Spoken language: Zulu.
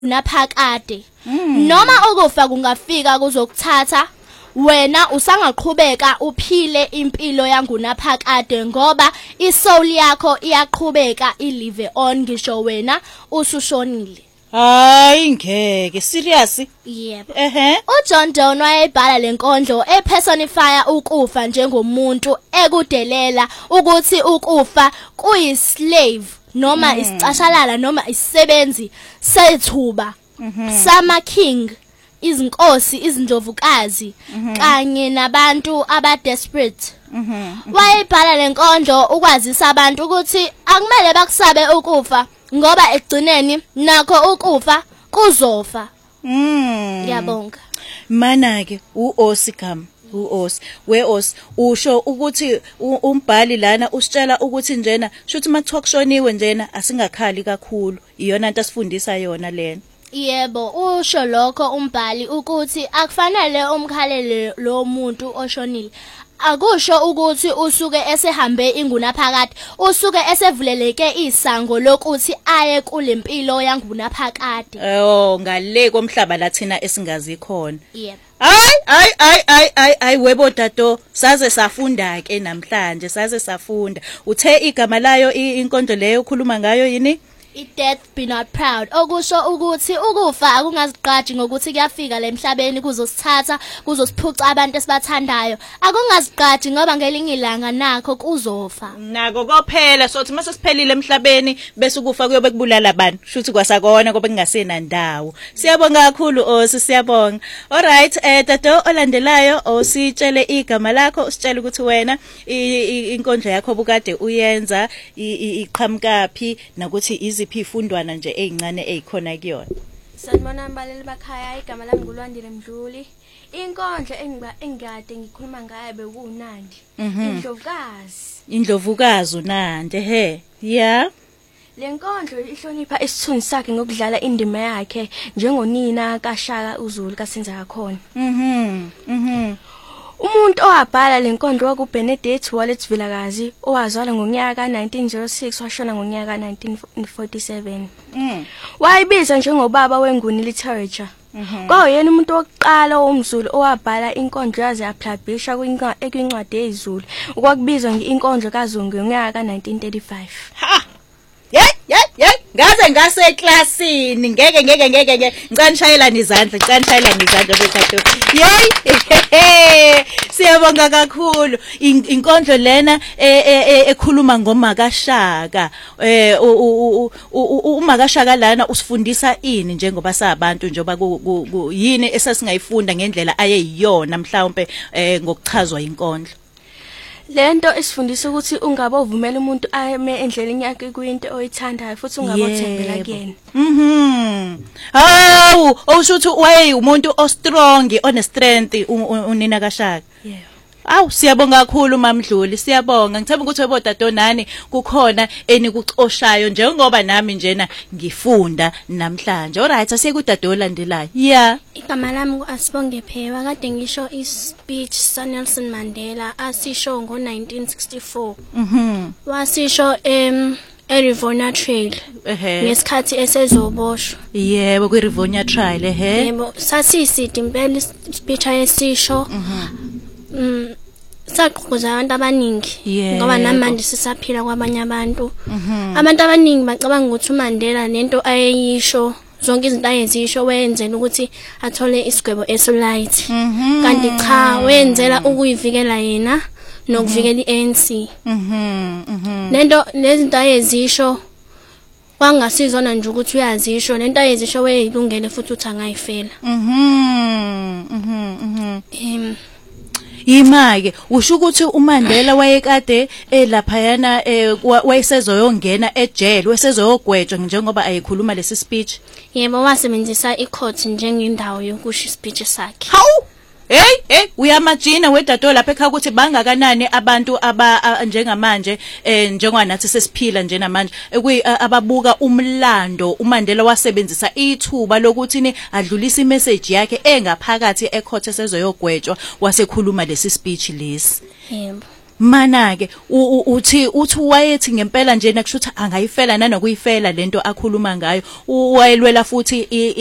naphakade noma ukufa kungafika kuzokuthatha wena usangaqhubeka uphile impilo yangunaphakade ngoba isoul yakho iyaqhubeka ilive on ngisho wena usushonile. Hayi ngeke serious? Yebo. uJohn Donne wayebhala lenkondlo epersonifya ukufa njengomuntu ekudelela ukuthi ukufa kuyislave noma isicashalala noma isisebenzi sethuba sama king izinkosi izindlovukazi kanye nabantu abadesperate. Wayebhala lenkondlo ukwazisa abantu ukuthi akumele bakusabe ukufa ngoba egcineni nakho ukufa kuzofa. Ngiyabonga. Mana ke uOsigam we-os usho ukuthi umbhali lana usitshela ukuthi njena shuthi makuthiwa kushoniwe njena asingakhali kakhulu iyona into asifundisa yona lena. Yebo usho lokho umbhali ukuthi akufanele umkhalele lo muntu oshonile. Akusho ukuthi usuke esehambe ingunaphakade usuke esevuleleke isango lokuthi aye kulempilo yangunaphakade. Ngale komhlaba lathina esingazi khona. Yebo. Hayi webo tato saze safunda ke namhlanje saze safunda uthe igama layo inkondlo leyo ukhuluma ngayo yini? Death be not proud okusho ukuthi ukufa akungazigqaji ngokuthi kuyafika la emhlabeni kuzosithatha kuzosiphuca abantu esibathandayo akungazigqaji ngoba ngelinye ilanga nakho kuzofa nako kophela sothi mase siphelile emhlabeni bese ukufa kuyobe kubulala abantu shuthi kwasakona ngoba kungasena ndawo. Siyabonga kakhulu siyabonga. Alright tato olandelayo ositshele igama lakho usitshele ukuthi wena inkondlo yakho bukade uyenza iqhamukaphi nakuthi iziphi ifundwana nje ezincane ezikhona kuyona. Sanibona mbaleli bakhaya igama lami nguLwandile Mdluli. Inkondlo engikade ngikhuluma ngayo bekuNandi. Indlovukazi uNandi yeah. Lenkondlo ihlonipha isithunzi sakhe ngokudlala indima yakhe njengonina kaShaka uZulu kaSenza kakhona. Umuntu owabhala lenkondlo wakuBenedict Wallet Vilakazi owazalwa ngonyaka ka1906 washona ngonyaka ka1947. Wayibiza njengobaba wenguni literature. Kwayena umuntu wokuqala womZulu owabhala inkondlo yaze yapublisha kwincwadi yezulu okwakubizwa ngeinkondlo kaZungu ngonyaka ka1935. Ngaze ngaseklasini ngeke ngicane nizandla betato. Siyabonga kakhulu inkondlo lena ekhuluma ngoma kaShaka. Uma kaShaka lana usifundisa ini njengoba sabantu njengoba yini esasingayifunda ngendlela ayeyiyona mhlawumbe ngokuchazwa inkondlo. Lento isifundisa ukuthi ungabe uvumela umuntu ame endleleni yakhe kuyinto oyithandayo futhi ungabe uthembela kuyena. Hawu oshuthi waye umuntu ostrong onestrength unina kaShaka. Yebo. Awu siyabonga kakhulu mamdluli siyabonga ngithemba ukuthi webodato nani kukhona enikuxoshayo njengoba nami njena ngifunda namhlanje. Alright asiye kuDado olandelayo. Yeah. Igama lami kuAsibonge Phewa kade ngisho ispeech saNelson Mandela asisho ngo1964. Wasisho eRivonia Trail ngesikhathi esezoboshwa. Yebo kwiRivonia Trail Yebo sasisidi impela ispeech ayesisho. Saqhuza abantu abaningi ngoba namanje sisaphila kwabanye abantu. Abantu abaningi bacabanga ukuthi uMandela nento ayeyisho zonke izinto ayezisho wenzela ukuthi athole isigwebo esolight. Kanti cha wenzela ukuyivikela yena nokuvikela iANC. Lento lezinto ayezisho wangasizona nje ukuthi uyazisho lento ayezisho weyilungele futhi uthi angayifela. Imake usho ukuthi uMandela wayekade lapha yana wayesezoyongena ejele wesezoyogwetshwa njengoba ayikhuluma lesi speech. Yebo wasebenzisa icourt njengendawo yokusho ispeech sakhe. Hawu uyamajina weDado lapha ekhaya ukuthi bangakanani abantu njengamanje njengoba nathi sesiphila nje namanje ababuka umlando uMandela wasebenzisa ithuba lokuthi ni adlulisa imessage yakhe engaphakathi ecourt esezoyogwetshwa wasekhuluma lesi speech lesi. Yebo. mana ke uthi wayethi ngempela nje nakusho ukuthi angayifela nanokuyifela lento akhuluma ngayo wayelwela futhi